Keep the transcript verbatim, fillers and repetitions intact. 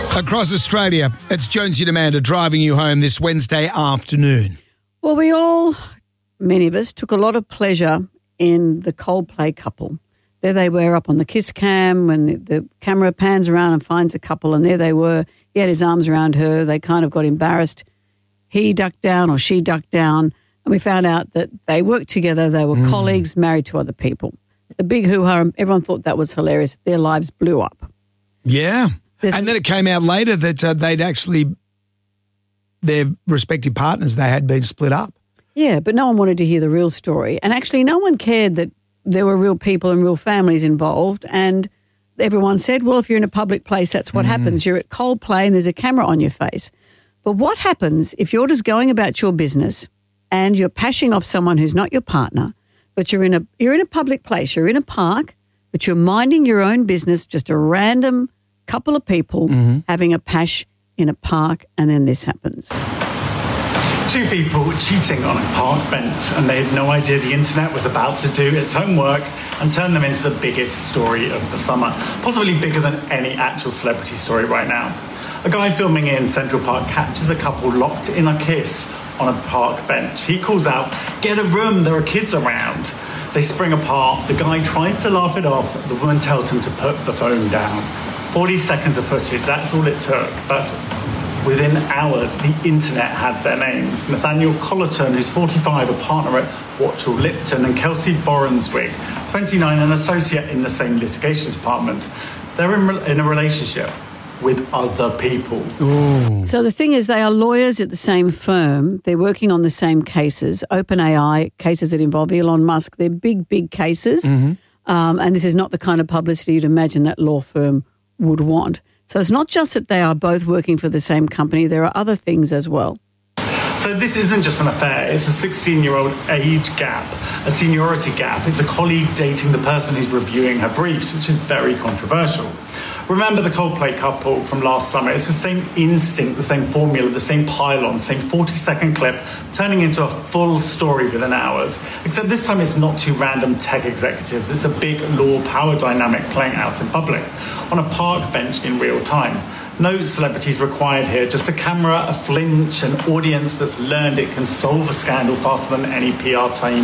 Across Australia, it's Jonesy and Amanda driving you home this Wednesday afternoon. Well, we all, many of us, took a lot of pleasure in the Coldplay couple. There they were up on the kiss cam when the, the camera pans around and finds a couple, and there they were. He had his arms around her. They kind of got embarrassed. He ducked down or she ducked down, and we found out that they worked together. They were mm. colleagues, married to other people. The big hoo-ha, everyone thought that was hilarious. Their lives blew up. Yeah. There's and then it came out later that uh, they'd actually, their respective partners, they had been split up. Yeah, but no one wanted to hear the real story. And actually no one cared that there were real people and real families involved. And everyone said, well, if you're in a public place, that's what mm. happens. You're at Coldplay and there's a camera on your face. But what happens if you're just going about your business and you're pashing off someone who's not your partner, but you're in a you're in a public place, you're in a park, but you're minding your own business, just a random couple of people mm-hmm. having a pash in a park, and then this happens. Two people cheating on a park bench, and they had no idea the internet was about to do its homework and turn them into the biggest story of the summer, possibly bigger than any actual celebrity story right now. A guy filming in Central Park catches a couple locked in a kiss on a park bench. He calls out, "Get a room, there are kids around." They spring apart. The guy tries to laugh it off. The woman tells him to put the phone down. forty seconds of footage, that's all it took. That's within hours, the internet had their names. Nathaniel Collerton, who's forty-five, a partner at Watchell Lipton, and Kelsey Borenswig, twenty-nine, an associate in the same litigation department. They're in, re- in a relationship with other people. Ooh. So the thing is, they are lawyers at the same firm. They're working on the same cases, OpenAI, cases that involve Elon Musk. They're big, big cases. Mm-hmm. Um, and this is not the kind of publicity you'd imagine that law firm would want. So it's not just that they are both working for the same company. There are other things as well. So this isn't just an affair. It's a sixteen-year-old age gap, a seniority gap. It's a colleague dating the person who's reviewing her briefs, which is very controversial. Remember the Coldplay couple from last summer. It's the same instinct, the same formula, the same pylon, same forty-second clip, turning into a full story within hours. Except this time it's not two random tech executives. It's a big law power dynamic playing out in public, on a park bench in real time. No celebrities required here, just a camera, a flinch, an audience that's learned it can solve a scandal faster than any P R team